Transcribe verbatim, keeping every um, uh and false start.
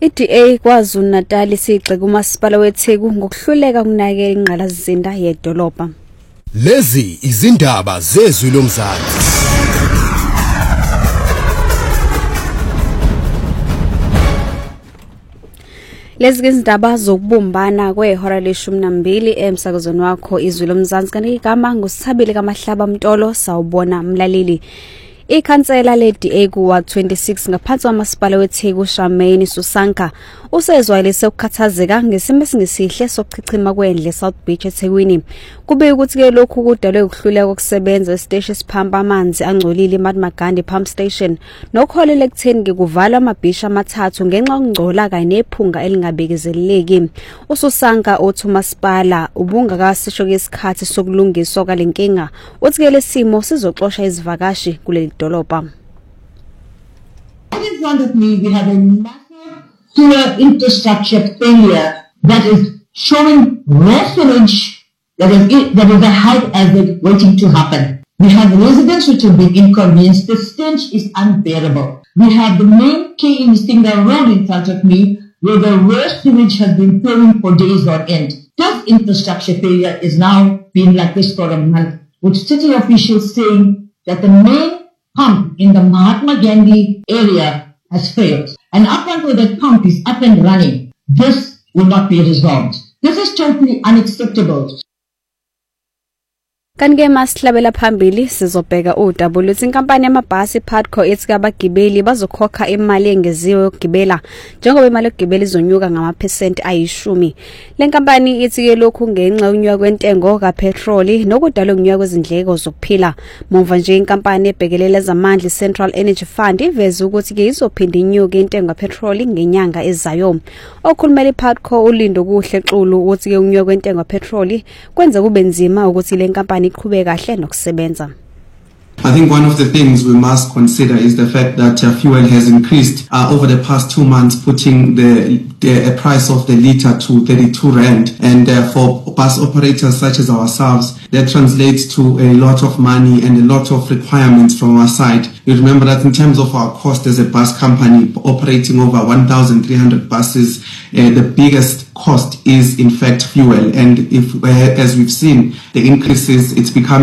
I-D A KwaZulu-Natal isigxeka umasipala weTheku ngokuhluleka ukunakekela ingqalasizinda yedolobha. Lezi izindaba zezwi lomzansi. Lezi izindaba zokubumbana kwehora leshumi nambili emsakazweni wakho izwi lomzansi kanti igama nguSithabile kaMahlaba Mtolo sawubona mlaleli. Ikhansela le-D A kuwa twenty-six ngaphansi kwamasipala weTheku Shamaine Susanka usezwayelise ukukhathazeka ngesimo esingesihle sokuchichima kwendle South Beach eThekwini. Kube ukuthi ke lokhu kudalwe ukuhluleka kokusebenza esiteshi esiphamba amanzi angcolile eMahatma Gandhi Pump Station nokholele ekutheni ke kuvalwa amabhisha amathathu ngenxa yokungcola kanye nephunga elingabekezeleleki. USusanka othi umasipala ubungakasisho ngesikhathi sokulungiswa kwalenkinga uthi ke lesimo sizoxosha izivakashi kuleli dolobha. In front of me, we have a massive sewer infrastructure failure that is showing raw sewage that is, that is a high hazard waiting to happen. We have residents which have been inconvenienced. The stench is unbearable. We have the main key in Stingray Road in front of me where the raw sewage has been flowing for days on end. This infrastructure failure is now being like this for a month, with city officials saying that the main pump in the Mahatma Gandhi area has failed. And up until that pump is up and running, this will not be resolved. This is totally unacceptable. Kanike masihlabela phambili sizobheka udaba luthi inkampani yamabhasi Putco ethi abagibeli bazokhokha imali engeziwe yokugibela njengoba imali yokugibela izonyuka ngamaphesenti ayishumi. Le nkampani ithi ke lokhu ngenxa yonyuka kwentengo kapetroli nokudala ukunyuka kwezindleko zokuphila. Mova nje inkampani ebhekelela zamandla Central Energy Fund iveze ukuthi ke izophinda inyuke intengo kapetroli ngenyanga ezayo. Okhulumela iPutco ulindo kuhle xulu uthi ke unyuka kwentengo kapetroli kwenza kube nzima ukuthi le nkampani iqhubeke kahle nokusebenza. I think one of the things we must consider is the fact that uh, fuel has increased uh, over the past two months, putting the, the price of the litre to thirty-two rand. And uh, for bus operators such as ourselves, that translates to a lot of money and a lot of requirements from our side. You remember that in terms of our cost as a bus company operating over one thousand three hundred buses, uh, the biggest cost is in fact fuel. And if, uh, as we've seen, the increases, it's become